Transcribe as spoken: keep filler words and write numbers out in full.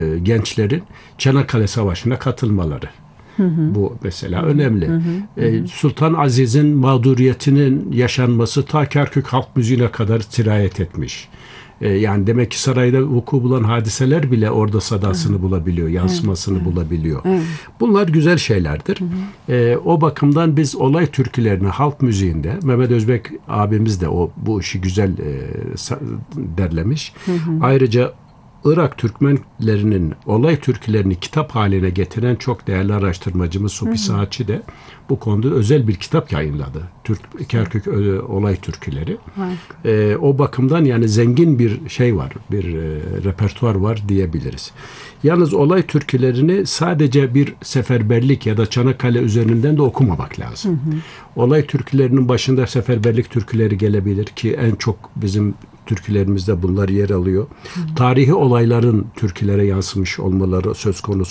e, gençlerin Çanakkale Savaşı'na katılmaları. Hı hı. Bu mesela önemli. Hı hı. Ee, Sultan Aziz'in mağduriyetinin yaşanması ta Kerkük halk müziğine kadar sirayet etmiş. Ee, yani demek ki sarayda vuku bulan hadiseler bile orada sadasını hı. bulabiliyor, yansımasını hı. bulabiliyor. Hı. Bunlar güzel şeylerdir. Hı hı. Ee, o bakımdan biz olay türkülerini halk müziğinde, Mehmet Özbek abimiz de o bu işi güzel e, derlemiş. Hı hı. Ayrıca Irak Türkmenlerinin olay türkülerini kitap haline getiren çok değerli araştırmacımız Supi Saatçi de bu konuda özel bir kitap yayınladı. Türk Kerkük ö, olay türküleri. E, o bakımdan yani zengin bir şey var, bir e, repertuar var diyebiliriz. Yalnız olay türkülerini sadece bir seferberlik ya da Çanakkale üzerinden de okumamak lazım. Hı hı. Olay türkülerinin başında seferberlik türküleri gelebilir ki en çok bizim türkülerimizde bunlar yer alıyor. Hı. Tarihi olayların türkülere yansımış olmaları söz konusu.